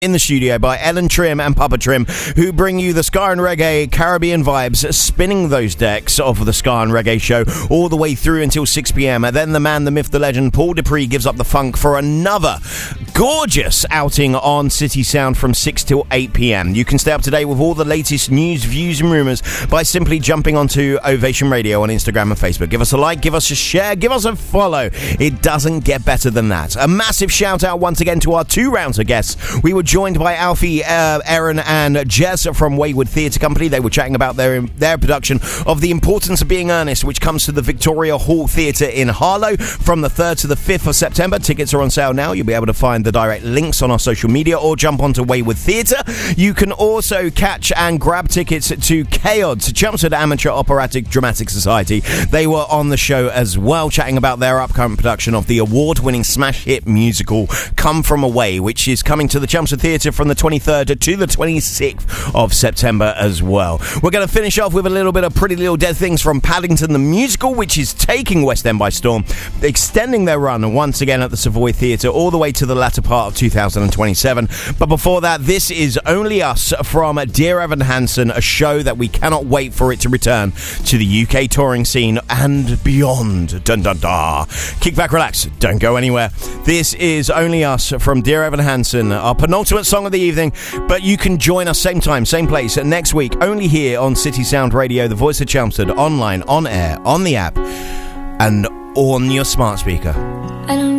in the studio by Ellen Trim and Papa Trim, who bring you the ska and reggae Caribbean vibes, spinning those decks of the ska and reggae show all the way through until 6 p.m. And then the man, the myth, the legend, Paul Dupree gives up the funk for another gorgeous outing on City Sound from 6 till 8 p.m. You can stay up to date with all the latest news, views and rumours by simply jumping onto Ovation Radio on Instagram and Facebook. Give us a like, give us a share, give us a follow. It doesn't get better than that. A massive shout out once again to our 2 rounds of guests. We were joined by Alfie, Aaron and Jez from Wayward Theatre Company. They were chatting about their production of The Importance of Being Earnest, which comes to the Victoria Hall Theatre in Harlow from the 3rd to the 5th of September. Tickets are on sale now. You'll be able to find the direct links on our social media or jump onto Wayward Theatre. You can also catch and grab tickets to Chaos, Chelmsford Amateur Operatic Dramatic Society. They were on the show as well, chatting about their upcoming production of the award-winning smash hit musical Come From Away, which is coming to the Chelmsford Theatre from the 23rd to the 26th of September as well. We're going to finish off with a little bit of Pretty Little Dead Things from Paddington the Musical, which is taking West End by storm, extending their run once again at the Savoy Theatre all the way to the latter part of 2027. But before that, this is Only Us from Dear Evan Hansen, a show that we cannot wait for it to return to the UK touring scene and beyond. Dun dun da. Kick back, relax, don't go anywhere. This is Only Us from Dear Evan Hansen, our penultimate song of the evening, but you can join us same time, same place next week, only here on City Sound Radio, the voice of Chelmsford, online, on air, on the app, and on your smart speaker.